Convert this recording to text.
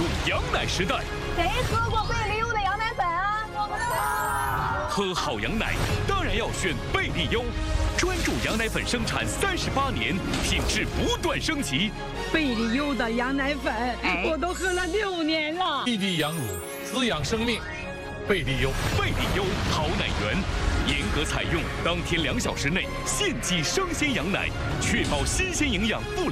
入羊奶时代。 谁喝过贝利优的羊奶粉啊？我不知道。 喝好羊奶当然要选贝利优，专注羊奶粉生产38年，品质不断升级。 贝利优的羊奶粉，我都喝了6年了。 一滴羊乳，滋养生命。贝利优， 贝利优好奶源，严格采用当天2小时内现挤生鲜羊奶，确保新鲜营养不。